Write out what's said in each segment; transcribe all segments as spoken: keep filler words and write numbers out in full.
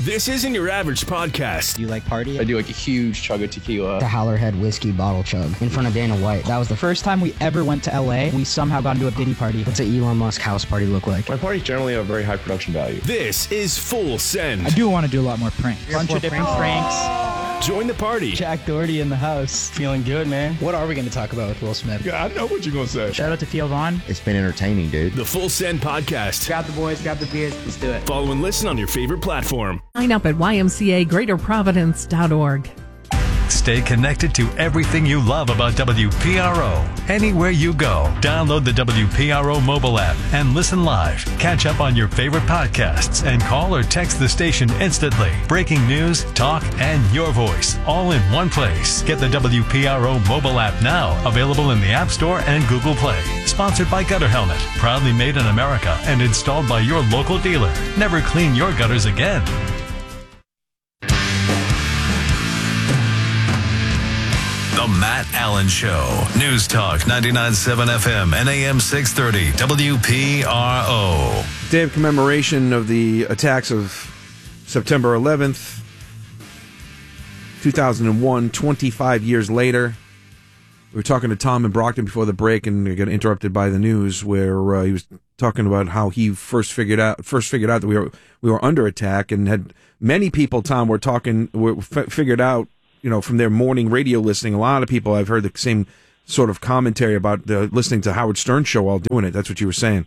This isn't your average podcast. Do you like party? I do like a huge chug of tequila. The Howlerhead whiskey bottle chug in front of Dana White. That was the first time we ever went to L A. We somehow got into a Diddy party. What's an Elon Musk house party look like? My parties generally have very high production value. This is Full Send. I do want to do a lot more pranks. Bunch of different pranks. Join the party. Jack Doherty in the house. Feeling good, man. What are we going to talk about with Will Smith? Yeah, I know what you're going to say. Shout out to Theo Vaughn. It's been entertaining, dude. The Full Send Podcast. Grab the boys, grab the beers, let's do it. Follow and listen on your favorite platform. Sign up at Y M C A Greater Providence dot org. Stay connected to everything you love about W P R O. Anywhere you go, download the W P R O mobile app and listen live. Catch up on your favorite podcasts and call or text the station instantly. Breaking news, talk, and your voice all in one place. Get the W P R O mobile app now, available in the App Store and Google Play. Sponsored by Gutter Helmet, proudly made in America and installed by your local dealer. Never clean your gutters again. The Matt Allen Show. News Talk ninety-nine point seven F M and A M six thirty W P R O. Day of commemoration of the attacks of September eleventh, two thousand one, twenty-five years later. We were talking to Tom in Brockton before the break and we got interrupted by the news where uh, he was talking about how he first figured out first figured out that we were we were under attack, and had many people, Tom, were talking were f- figured out, you know, from their morning radio listening. A lot of people, I've heard the same sort of commentary about the, listening to Howard Stern show while doing it. That's what you were saying.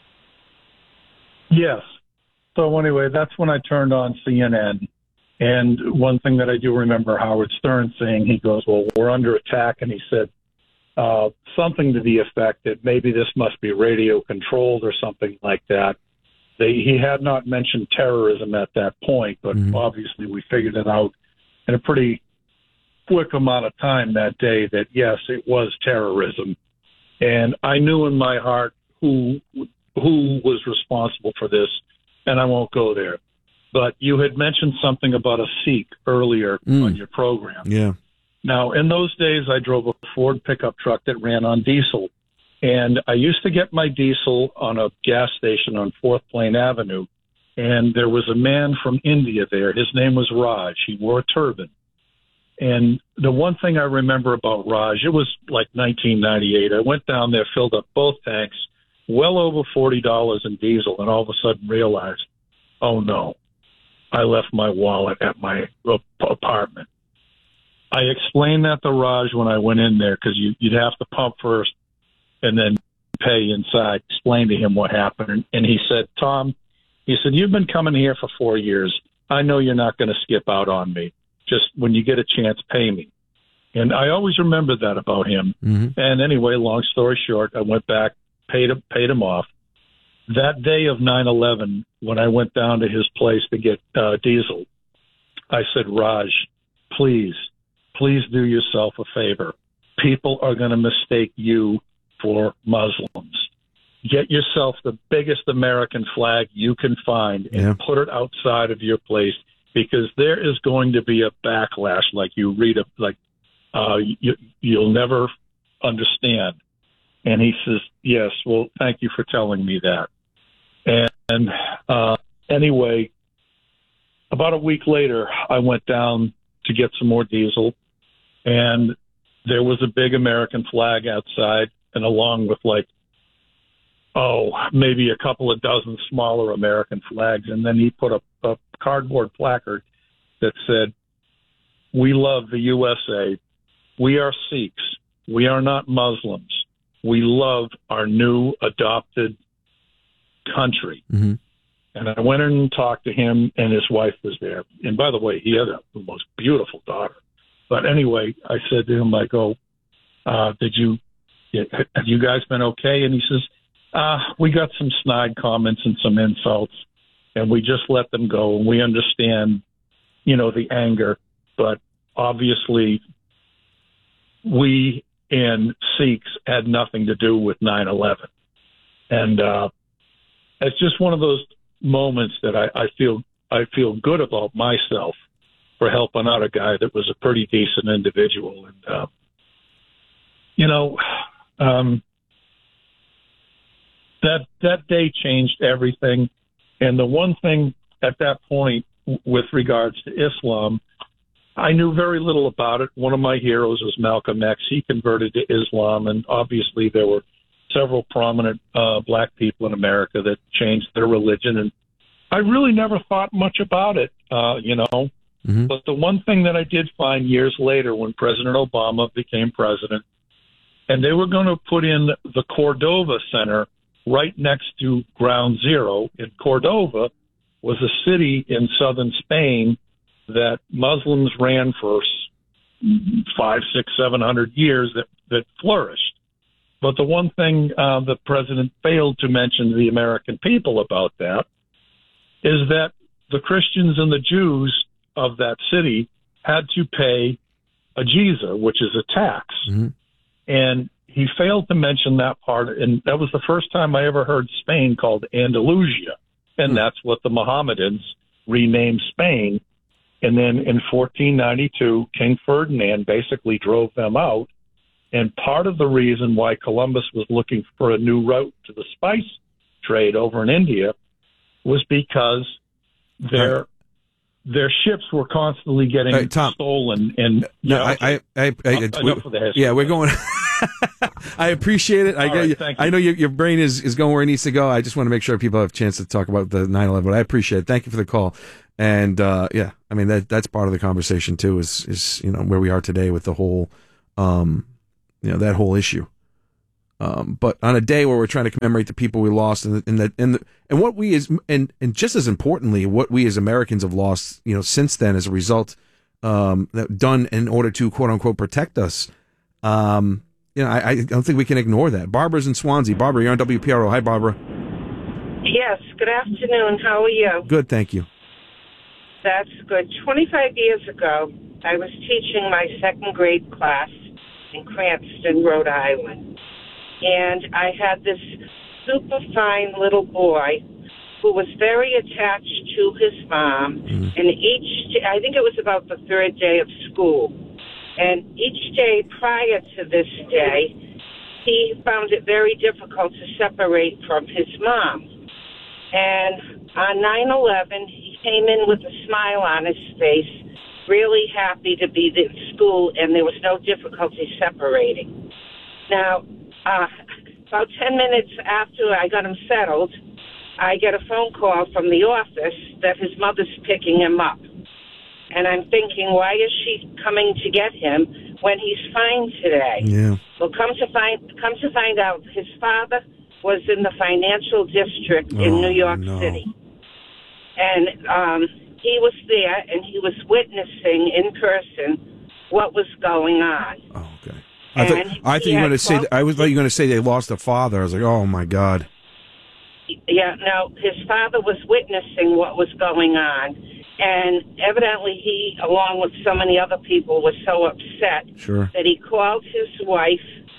Yes. So anyway, that's when I turned on C N N. And one thing that I do remember Howard Stern saying, he goes, well, we're under attack. And he said uh, something to the effect that maybe this must be radio controlled or something like that. They, he had not mentioned terrorism at that point, but mm-hmm. obviously we figured it out in a pretty quick amount of time that day that, yes, it was terrorism. And I knew in my heart who who was responsible for this, and I won't go there. But you had mentioned something about a Sikh earlier mm. on your program. Yeah. Now, in those days, I drove a Ford pickup truck that ran on diesel. And I used to get my diesel on a gas station on Fourth Plain Avenue. And there was a man from India there. His name was Raj. He wore a turban. And the one thing I remember about Raj, it was like nineteen ninety-eight. I went down there, filled up both tanks, well over forty dollars in diesel, and all of a sudden realized, oh, no, I left my wallet at my apartment. I explained that to Raj when I went in there, because you, you'd have to pump first and then pay inside. Explained to him what happened. And, and he said, Tom, he said, you've been coming here for four years. I know you're not going to skip out on me. Just when you get a chance, pay me. And I always remember that about him. Mm-hmm. And anyway, long story short, I went back, paid him, paid him off. That day of nine eleven, when I went down to his place to get uh, diesel, I said, Raj, please, please do yourself a favor. People are going to mistake you for Muslims. Get yourself the biggest American flag you can find and yeah. put it outside of your place, because there is going to be a backlash like you read, a, like uh, you, you'll never understand. And he says, yes, well, thank you for telling me that. And uh, anyway, about a week later, I went down to get some more diesel, and there was a big American flag outside, and along with like, oh, maybe a couple of dozen smaller American flags. And then he put a, a cardboard placard that said, we love the U S A. We are Sikhs. We are not Muslims. We love our new adopted country. Mm-hmm. And I went in and talked to him, and his wife was there. And by the way, he had a, the most beautiful daughter. But anyway, I said to him, I go, uh, did you, have you guys been okay? And he says, uh, we got some snide comments and some insults, and we just let them go. And we understand, you know, the anger, but obviously we and Sikhs had nothing to do with nine eleven. And uh, it's just one of those moments that I, I feel I feel good about myself for helping out a guy that was a pretty decent individual. And, uh, you know, um, that that day changed everything. And the one thing at that point w- with regards to Islam. I knew very little about it. One of my heroes was Malcolm X. He converted to Islam, and obviously there were several prominent uh, black people in America that changed their religion. And I really never thought much about it, uh, you know. Mm-hmm. But the one thing that I did find years later when President Obama became president, and they were going to put in the Cordova Center right next to Ground Zero. In Cordova was a city in southern Spain that Muslims ran for five, six, seven hundred years that, that flourished. But the one thing uh, the president failed to mention to the American people about that is that the Christians and the Jews of that city had to pay a jizya, which is a tax. Mm-hmm. And he failed to mention that part. And that was the first time I ever heard Spain called Andalusia. And mm-hmm. that's what the Mohammedans renamed Spain. And then in fourteen ninety-two, King Ferdinand basically drove them out. And part of the reason why Columbus was looking for a new route to the spice trade over in India was because their right. their ships were constantly getting right, Tom, stolen. And no, know, I, I, I, I, enough we, of the history. Yeah, we're going. I appreciate it. I, right, get, thank you. I know your, your brain is, is going where it needs to go. I just want to make sure people have a chance to talk about the nine eleven. But I appreciate it. Thank you for the call. And uh, yeah, I mean that that's part of the conversation too. Is is you know where we are today with the whole, um, you know that whole issue. Um, but on a day where we're trying to commemorate the people we lost, and and the, and, the, and what we as and and just as importantly, what we as Americans have lost, you know, since then as a result, um, that done in order to quote unquote protect us. Um, you know, I, I don't think we can ignore that. Barbara's in Swansea. Barbara, you're on W P R O. Hi, Barbara. Yes. Good afternoon. How are you? Good, thank you. That's good. twenty-five years ago, I was teaching my second grade class in Cranston, Rhode Island. And I had this super fine little boy who was very attached to his mom. Mm-hmm. And each, I think it was about the third day of school. And each day prior to this day, he found it very difficult to separate from his mom. And on nine eleven, he came in with a smile on his face, really happy to be at school, and there was no difficulty separating. Now, uh, about ten minutes after I got him settled, I get a phone call from the office that his mother's picking him up. And I'm thinking, why is she coming to get him when he's fine today? Yeah. Well, come to find come to find out, his father was in the financial district oh, in New York no. City. And um, he was there, and he was witnessing in person what was going on. Oh, okay. I thought, I thought you were going to say. That, I was thought you were going to say they lost a father. I was like, oh my God. Yeah, no, his father was witnessing what was going on, and evidently he, along with so many other people, was so upset sure. that he called his wife,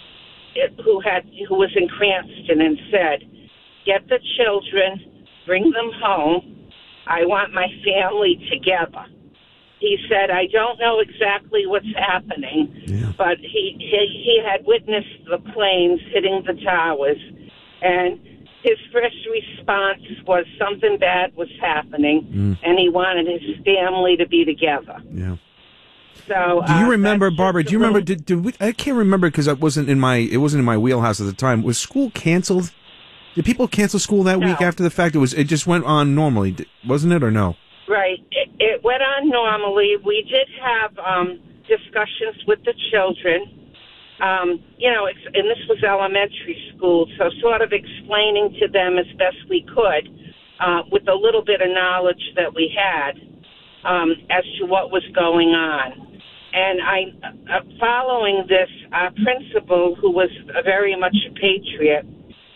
who had who was in Cranston, and said, "Get the children, bring them home. I want my family together." He said, "I don't know exactly what's happening, yeah. but he, he he had witnessed the planes hitting the towers, and his first response was something bad was happening, mm. and he wanted his family to be together." Yeah. So, do you uh, remember, Barbara? Do you remember? Little... Did, did we, I can't remember because it wasn't in my it wasn't in my wheelhouse at the time. Was school canceled? Did people cancel school that no. week after the fact? It was. It just went on normally, wasn't it, or no? Right. It, it went on normally. We did have um, discussions with the children. Um, you know, it's, and this was elementary school, so sort of explaining to them as best we could, uh, with a little bit of knowledge that we had, um, as to what was going on. And I, uh, following this, our principal, who was a very much a patriot,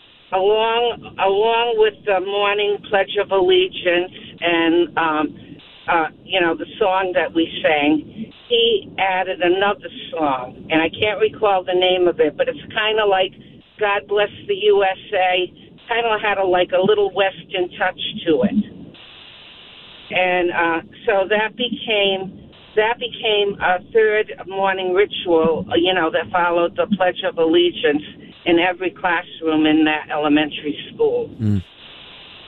along along with the morning Pledge of Allegiance and, um, uh, you know, the song that we sang, he added another song, and I can't recall the name of it, but it's kind of like God Bless the U S A, kind of had a, like a little Western touch to it. And uh, so that became that became a third morning ritual, you know, that followed the Pledge of Allegiance in every classroom in that elementary school. Mm.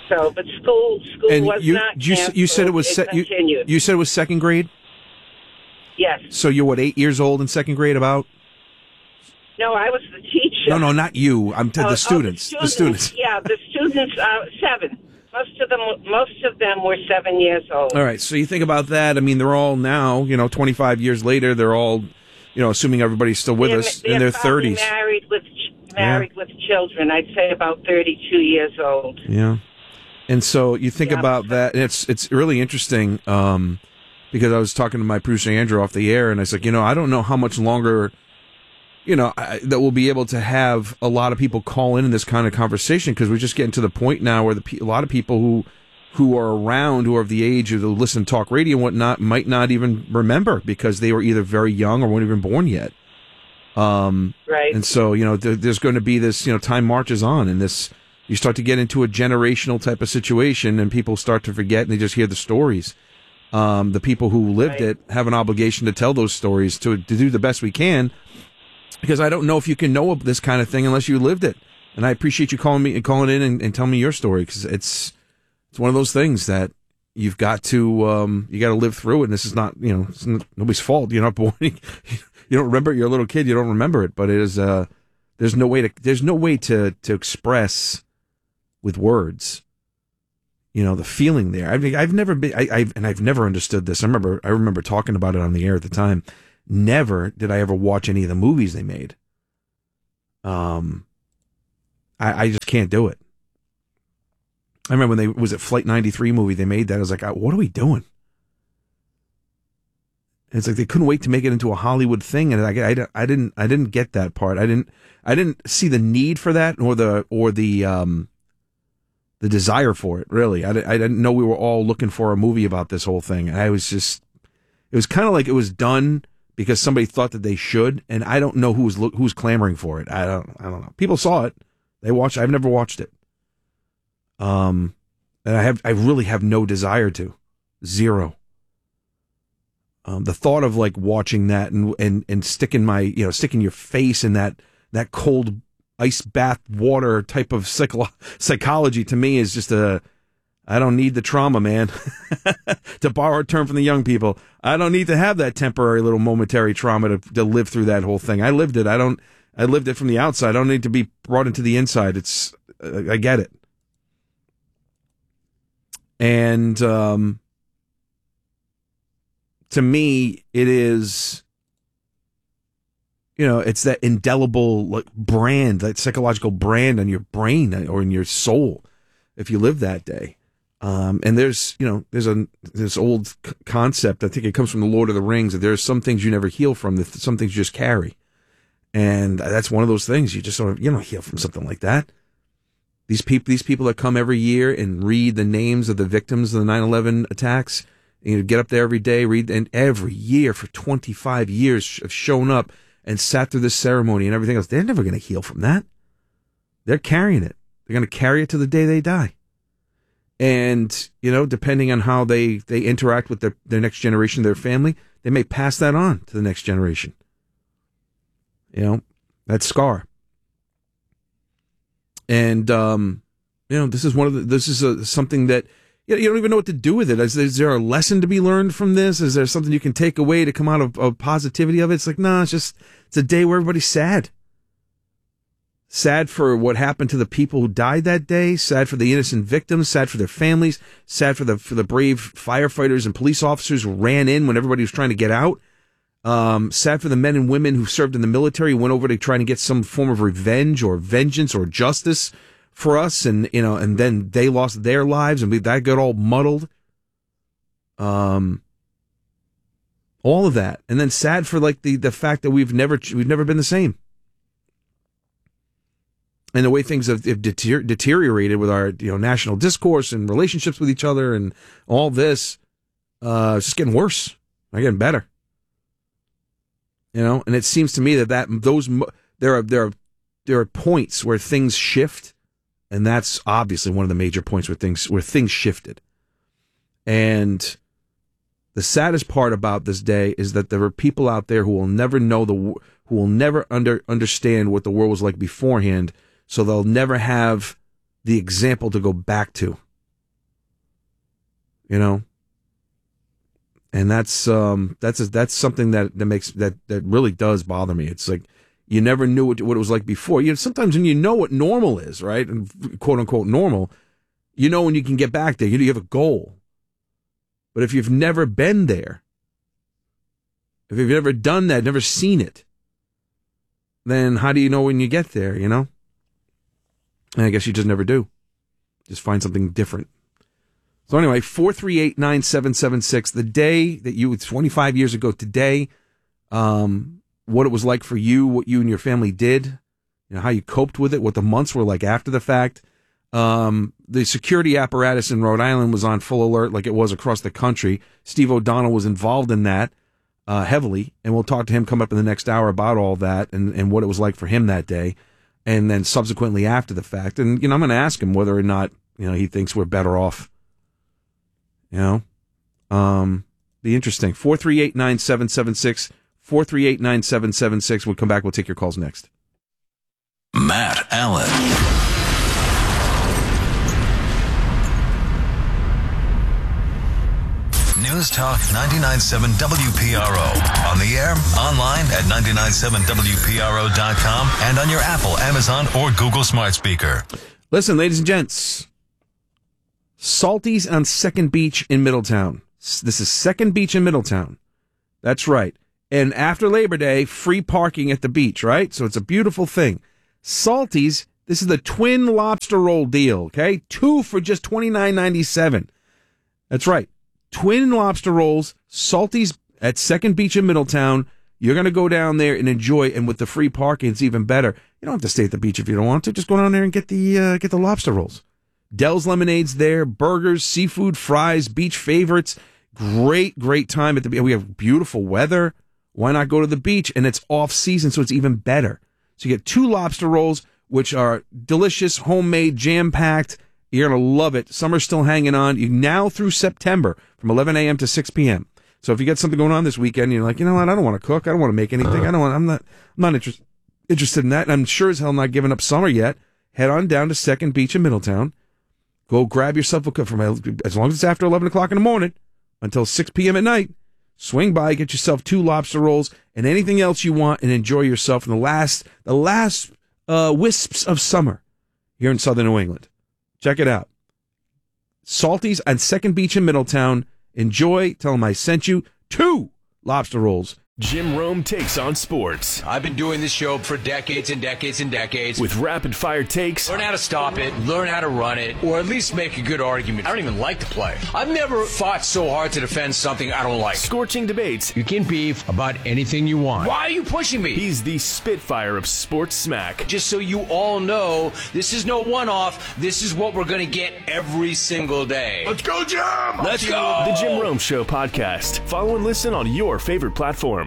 So, but school school And was you not you, canceled. you said it was It se- you, continued. you said it was second grade. Yes. So you're what, eight years old in second grade? About? No, I was the teacher. No, no, not you. I'm to Oh, the oh, students. The students. Yeah, the students are seven. Most of them, most of them were seven years old. All right. So you think about that. I mean, they're all now, you know, twenty-five years later. They're all, you know, assuming everybody's still with they're, us they're in their probably thirties. Married with married yeah. with children. I'd say about thirty-two years old. Yeah. And so you think yeah. about that, and it's it's really interesting um, because I was talking to my producer Andrew off the air, and I was like, you know, I don't know how much longer, you know, I, that we'll be able to have a lot of people call in in this kind of conversation, because we're just getting to the point now where the a lot of people who who are around, who are of the age of the listen to talk radio and whatnot, might not even remember because they were either very young or weren't even born yet. Um, right. And so, you know, there, there's going to be this, you know, time marches on, and this, you start to get into a generational type of situation, and people start to forget, and they just hear the stories. Um, the people who lived right. it have an obligation to tell those stories, to, to do the best we can, because I don't know if you can know this kind of thing unless you lived it. And I appreciate you calling me and calling in and, and telling me your story, because it's, it's one of those things that you've got to, um, you got to live through it. And this is not, you know, it's not, nobody's fault. You're not born. You don't remember it. You're a little kid. You don't remember it, but it is, uh, there's no way to, there's no way to, to express with words, you know, the feeling there. I mean, I've never been, I, I've, and I've never understood this. I remember, I remember talking about it on the air at the time. Never did I ever watch any of the movies they made. Um, I, I just can't do it. I remember when they, was it Flight ninety-three movie they made that, I was like, what are we doing? And it's like they couldn't wait to make it into a Hollywood thing, and I, I, I didn't I didn't get that part. I didn't I didn't see the need for that, or the or the um the desire for it. Really, I, I didn't know we were all looking for a movie about this whole thing. And I was just, it was kind of like it was done because somebody thought that they should, and I don't know who was who was clamoring for it. I don't I don't know. People saw it, they watched. I've never watched it. Um, and I have I really have no desire to, zero. Um, the thought of like watching that and, and, and sticking my, you know, sticking your face in that, that cold ice bath water type of psycho- psychology to me is just a, I don't need the trauma, man. To borrow a term from the young people, I don't need to have that temporary little momentary trauma to, to live through that whole thing. I lived it. I don't, I lived it from the outside. I don't need to be brought into the inside. It's, uh, I get it. And, um, to me, it is, you know, it's that indelible like brand, that psychological brand on your brain or in your soul, if you live that day. Um, and there's, you know, there's a this old c- concept. I think it comes from the Lord of the Rings, that there's some things you never heal from, that some things you just carry, and that's one of those things. You just sort of, you don't heal from something like that. These people, these people that come every year and read the names of the victims of the nine eleven attacks. You know, get up there every day, read, and every year for twenty-five years have shown up and sat through this ceremony and everything else. They're never going to heal from that. They're carrying it. They're going to carry it to the day they die. And, you know, depending on how they, they interact with their, their next generation, their family, they may pass that on to the next generation. You know, that scar. And, um, you know, this is one of the, this is a, something that, you don't even know what to do with it. Is, is there a lesson to be learned from this? Is there something you can take away to come out of, of positivity of it? It's like, no, it's just, it's a day where everybody's sad. Sad for what happened to the people who died that day, sad for the innocent victims, sad for their families, sad for the, for the brave firefighters and police officers who ran in when everybody was trying to get out. Um, sad for the men and women who served in the military, went over to try to get some form of revenge or vengeance or justice for us, and you know, and then they lost their lives, and we, that got all muddled. Um, all of that, and then sad for like the the fact that we've never we've never been the same, and the way things have, have deter- deteriorated with our you know national discourse and relationships with each other, and all this, uh, it's just getting worse, not getting better. You know, and it seems to me that that those there are there are there are points where things shift. And that's obviously one of the major points where things where things shifted. And the saddest part about this day is that there are people out there who will never know the who will never under understand what the world was like beforehand. So they'll never have the example to go back to. you know. And that's um, that's that's something that, that makes that, that really does bother me. It's like you never knew what, what it was like before. You know, sometimes when you know what normal is, right, and quote unquote normal, you know when you can get back there. You know, you have a goal. But if you've never been there, if you've never done that, never seen it, then how do you know when you get there, you know? And I guess you just never do. Just find something different. So anyway, four three eight, nine seven seven six, the day that you, twenty-five years ago today, um, what it was like for you, what you and your family did, you know, how you coped with it, what the months were like after the fact. Um, the security apparatus in Rhode Island was on full alert like it was across the country. Steve O'Donnell was involved in that uh, heavily, and we'll talk to him come up in the next hour about all that and, and what it was like for him that day, and then subsequently after the fact. And, you know, I'm going to ask him whether or not, you know, he thinks we're better off. You know? Um, be interesting. four three eight, nine seven seven six, four three eight, nine seven seven six. We'll come back. We'll take your calls next. Matt Allen. News Talk ninety-nine point seven W P R O. On the air, online at nine nine seven W P R O dot com, and on your Apple, Amazon, or Google smart speaker. Listen, ladies and gents. Salty's on Second Beach in Middletown. This is Second Beach in Middletown. That's right. And after Labor Day, free parking at the beach, right? So it's a beautiful thing. Salty's, this is the twin lobster roll deal, okay? Two for just twenty-nine ninety-seven. That's right. Twin lobster rolls, Salty's at Second Beach in Middletown. You're going to go down there and enjoy, and with the free parking, it's even better. You don't have to stay at the beach if you don't want to. Just go down there and get the uh, get the lobster rolls. Dell's Lemonade's there, burgers, seafood, fries, beach favorites. Great, great time at the beach. We have beautiful weather. Why not go to the beach? And it's off season, so it's even better. So you get two lobster rolls, which are delicious, homemade, jam-packed. You're going to love it. Summer's still hanging on. You now through September from eleven a.m. to six p.m. So if you get something going on this weekend, you're like, you know what? I don't want to cook. I don't want to make anything. I don't want. I'm not. I'm not interest, interested in that. And I'm sure as hell not giving up summer yet. Head on down to Second Beach in Middletown. Go grab yourself a cook from as long as it's after eleven o'clock in the morning until six p.m. at night. Swing by, get yourself two lobster rolls and anything else you want, and enjoy yourself in the last the last uh, wisps of summer here in Southern New England. Check it out. Salty's on Second Beach in Middletown. Enjoy. Tell them I sent you two lobster rolls. Jim Rome takes on sports. I've been doing this show for decades and decades and decades. With rapid-fire takes. Learn how to stop it, learn how to run it, or at least make a good argument. I don't even like to play. I've never fought so hard to defend something I don't like. Scorching debates. You can beef about anything you want. Why are you pushing me? He's the Spitfire of sports smack. Just so you all know, this is no one-off. This is what we're going to get every single day. Let's go, Jim! Let's go! The Jim Rome Show podcast. Follow and listen on your favorite platform.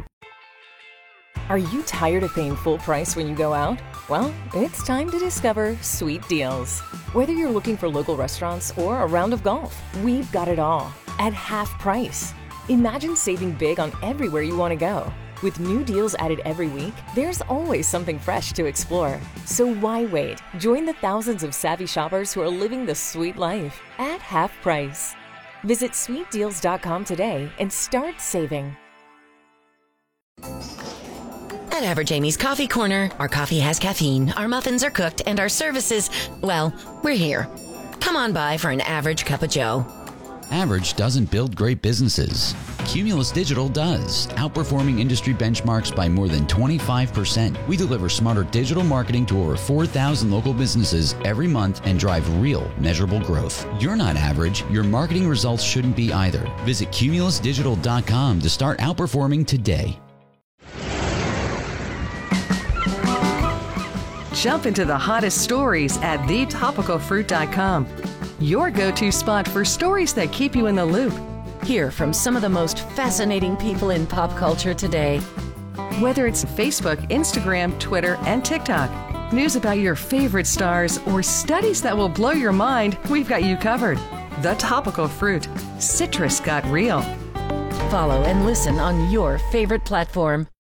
Are you tired of paying full price when you go out? Well, it's time to discover Sweet Deals. Whether you're looking for local restaurants or a round of golf, we've got it all at half price. Imagine saving big on everywhere you want to go. With new deals added every week, there's always something fresh to explore. So why wait? Join the thousands of savvy shoppers who are living the sweet life at half price. Visit sweet deals dot com today and start saving. At Average Amy's Coffee Corner, our coffee has caffeine, our muffins are cooked, and our services, well, we're here. Come on by for an average cup of joe. Average doesn't build great businesses. Cumulus Digital does, outperforming industry benchmarks by more than twenty-five percent. We deliver smarter digital marketing to over four thousand local businesses every month and drive real, measurable growth. You're not average. Your marketing results shouldn't be either. Visit cumulus digital dot com to start outperforming today. Jump into the hottest stories at the topical fruit dot com. Your go-to spot for stories that keep you in the loop. Hear from some of the most fascinating people in pop culture today. Whether it's Facebook, Instagram, Twitter, and TikTok, news about your favorite stars, or studies that will blow your mind, we've got you covered. The Topical Fruit. Citrus got real. Follow and listen on your favorite platform.